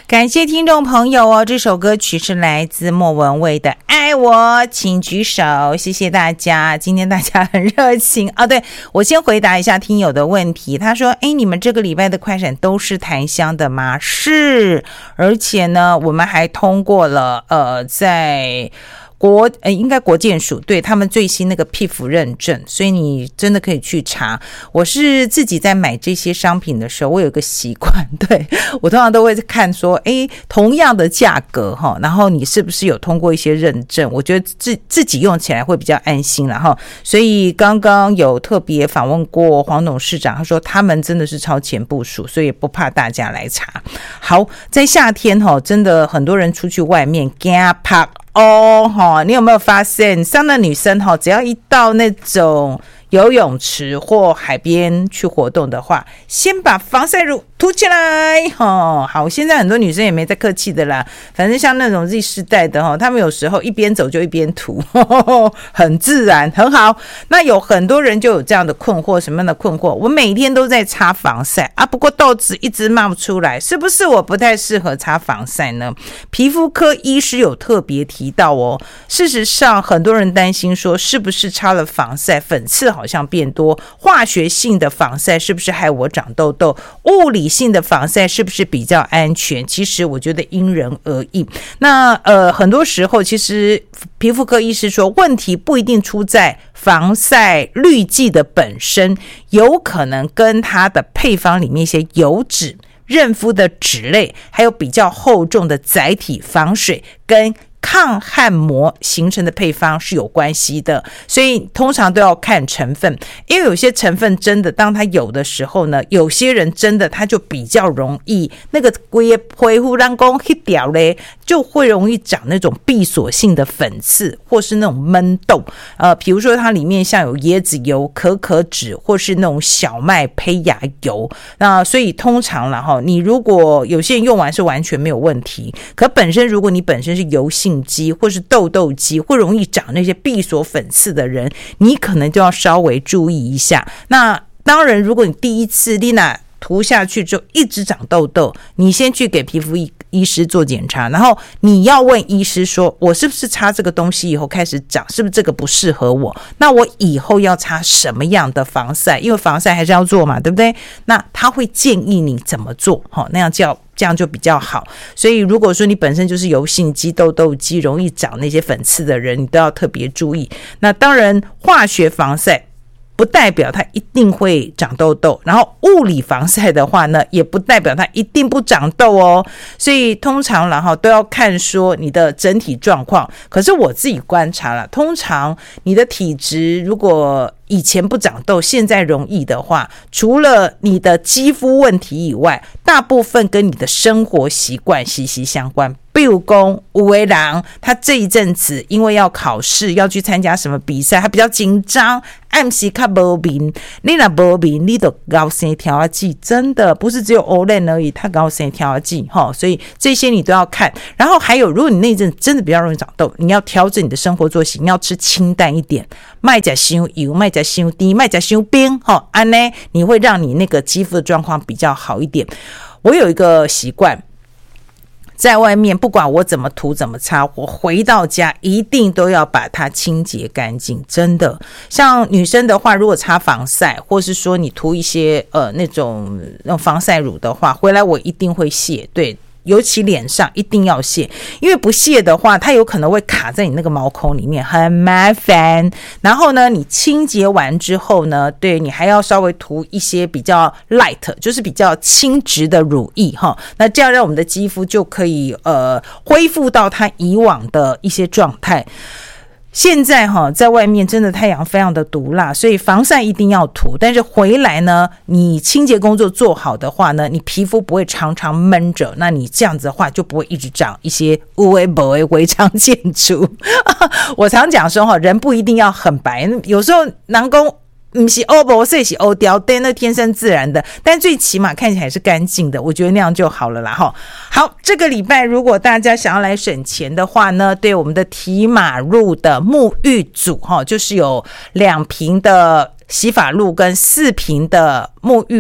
感谢听众朋友哦，这首歌曲是来自莫文蔚的《爱我请举手》，谢谢大家。今天大家很热情啊，对，我先回答一下听友的问题。他说你们这个礼拜的快闪都是檀香的吗？是，而且呢我们还通过了在应该国健署对他们最新那个 PIF 认证，所以你真的可以去查。我是自己在买这些商品的时候，我有个习惯，对，我通常都会看说同样的价格然后你是不是有通过一些认证，我觉得自己用起来会比较安心啦所以刚刚有特别访问过黄董事长，他说他们真的是超前部署，所以不怕大家来查。好，在夏天真的很多人出去外面怕怕你有没有发现上的女生只要一到那种游泳池或海边去活动的话，先把防晒乳涂起来好，现在很多女生也没在客气的啦，反正像那种 Z 世代的他们有时候一边走就一边涂很自然，很好。那有很多人就有这样的困惑，什么样的困惑？我每天都在擦防晒啊，不过痘子一直冒出来，是不是我不太适合擦防晒呢？皮肤科医师有特别提到事实上很多人担心说是不是擦了防晒粉刺好像变多，化学性的防晒是不是害我长痘痘，物理性的防晒是不是比较安全？其实我觉得因人而异。那很多时候其实皮肤科医师说问题不一定出在防晒滤剂的本身，有可能跟它的配方里面一些油脂、润肤的脂类，还有比较厚重的载体防水跟抗汗膜形成的配方是有关系的，所以通常都要看成分，因为有些成分真的当它有的时候呢，有些人真的他就比较容易那个规皮肤让光黑掉嘞，就会容易长那种闭锁性的粉刺或是那种闷痘比如说它里面像有椰子油、可可脂或是那种小麦胚芽油，那所以通常啦你如果有些人用完是完全没有问题，可本身如果你本身是油性肌或是痘痘肌会容易长那些闭锁粉刺的人，你可能就要稍微注意一下。那当然如果你第一次Lina涂下去就一直长痘痘，你先去给皮肤医师做检查，然后你要问医师说我是不是擦这个东西以后开始长，是不是这个不适合我，那我以后要擦什么样的防晒，因为防晒还是要做嘛，对不对？那他会建议你怎么做那样这样就比较好。所以如果说你本身就是油性肌、痘痘肌容易长那些粉刺的人，你都要特别注意。那当然化学防晒不代表它一定会长痘痘，然后物理防晒的话呢，也不代表它一定不长痘所以通常都要看说你的整体状况。可是我自己观察了，通常你的体质如果以前不长痘现在容易的话，除了你的肌肤问题以外，大部分跟你的生活习惯息息相关。比如说有的人他这一阵子因为要考试要去参加什么比赛，他比较紧张，暗时较没眠，你若没眠你就高生调剂，真的不是只有欧len而已，他高生调剂所以这些你都要看。然后还有如果你那一阵真的比较容易长痘，你要调整你的生活作息，你要吃清淡一点，别吃太油，别吃太甜，别吃太冰这样你会让你那个肌肤的状况比较好一点。我有一个习惯，在外面不管我怎么涂怎么擦，我回到家一定都要把它清洁干净，真的。像女生的话，如果擦防晒或是说你涂一些那种防晒乳的话，回来我一定会卸，对，尤其脸上一定要卸，因为不卸的话它有可能会卡在你那个毛孔里面，很麻烦。然后呢你清洁完之后呢，对，你还要稍微涂一些比较 light 就是比较轻质的乳液那这样让我们的肌肤就可以恢复到它以往的一些状态。现在在外面真的太阳非常的毒辣，所以防晒一定要涂，但是回来呢你清洁工作做好的话呢，你皮肤不会常常闷着，那你这样子的话就不会一直长一些有的没的违章建筑我常讲说人不一定要很白，有时候人说不是黑白色是黑掉，但那天生自然的，但最起码看起来是干净的，我觉得那样就好了啦好，这个礼拜如果大家想要来省钱的话呢，对我们的提马入的沐浴组就是有2瓶的洗发露跟4瓶的沐浴乳，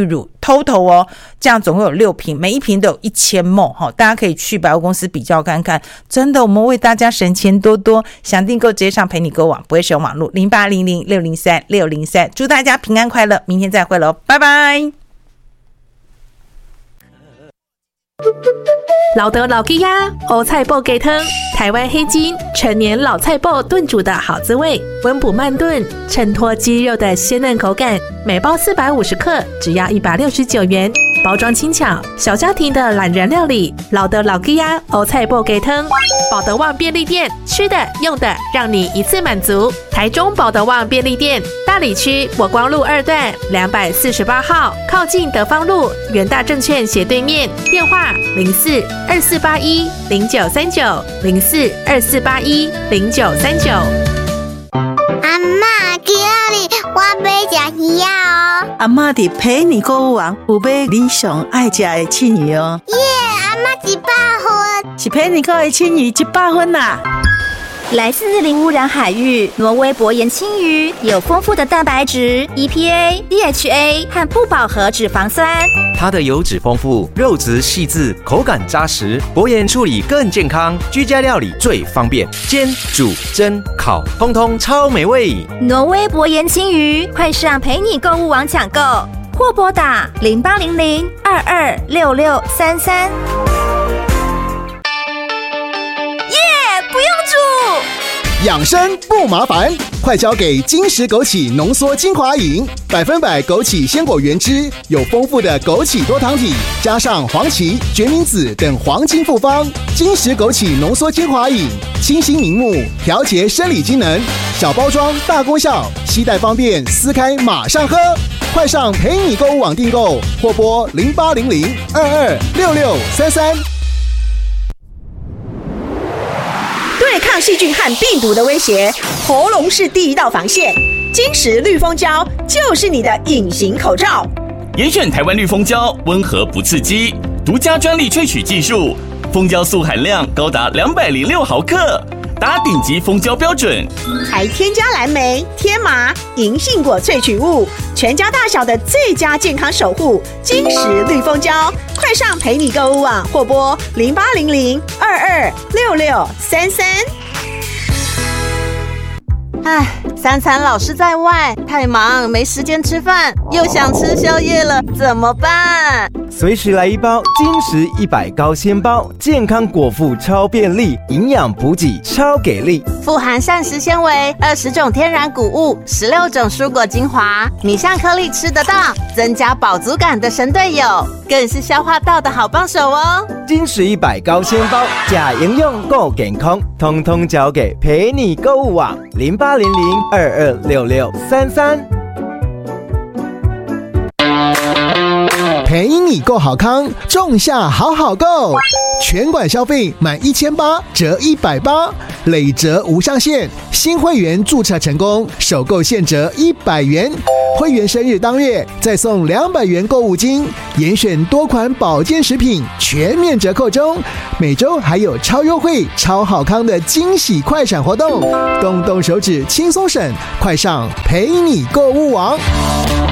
total 哦，这样总共有6瓶，每一瓶都有1000ml，大家可以去百货公司比较看看，真的我们为大家省钱多多。想订购直接上陪你购网，不会使用网络0800603603，祝大家平安快乐，明天再会喽，拜拜。 老的老鸡鸭欧菜脯鸡汤，台湾黑金陈年老菜脯炖煮的好滋味，温补慢炖，衬托鸡肉的鲜嫩口感。每包450克，只要169元，包装轻巧，小家庭的懒人料理。老的老鸡鸭欧菜脯鸡汤，保德旺便利店，吃的用的让你一次满足。台中保德旺便利店，大里区国光路2段248号，靠近德芳路元大证券斜对面，电话04-2481-0939，04-2481-0939。 阿嬷，今日我要吃鱼哦。 阿嬷伫陪你购物网有买你上爱吃的庆鱼哦。 耶，阿嬷100分， 是陪你购的庆鱼100分啦。 来自零污染海域，挪威薄盐青鱼有丰富的蛋白质、EPA、DHA 和不饱和脂肪酸。 它的油脂丰富，肉质细致，口感扎实，薄盐处理更健康，居家料理最方便，煎、煮、蒸、烤，通通超美味。 挪威薄盐青鱼，快上陪你购物网抢购，或拨打0800-226633。不用煮， 养生不麻烦，快交给金石枸杞浓缩精华饮，100%枸杞鲜果原汁，有丰富的枸杞多糖体，加上黄芪、决明子等黄金复方。金石枸杞浓缩精华饮，清新明目，调节生理机能，小包装大功效，携带方便，撕开马上喝。快上陪你购物网订购，或拨0800-226633。 对抗细菌和病毒的威胁，喉咙是第一道防线。金石绿蜂胶就是你的隐形口罩。 严选台湾绿蜂胶，温和不刺激，独家专利萃取技术，蜂胶素含量高达206毫克，达顶级蜂胶标准， 还添加蓝莓、天麻、银杏果萃取物，全家大小的最佳健康守护。金石绿蜂胶，快上陪你购物网或拨0800-226633。 唉，3餐老是在外，太忙没时间吃饭，又想吃宵夜了，怎么办？ 随时来一包金石100高纤包，健康果腹超便利，营养补给超给力， 富含膳食纤维、20种天然谷物、16种蔬果精华，米香颗粒吃得到，增加饱足感的神队友，更是消化道的好帮手哦。 金石100高纤包，假营养够健康，通通交给陪你购物网0800-226633。 陪你购好康，仲夏好好购，全馆消费满1800折180，累折无上限。新会员注册成功，首购现折100元，会员生日当月再送200元购物金，严选多款保健食品全面折扣中，每周还有超优惠、超好康的惊喜快闪活动，动动手指轻松省，快上陪你购物网。